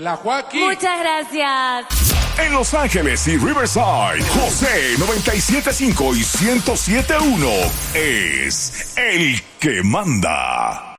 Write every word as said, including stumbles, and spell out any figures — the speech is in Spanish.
la Joaquín. Muchas gracias. En Los Ángeles y Riverside, José noventa y siete punto cinco y ciento siete punto uno es el que manda.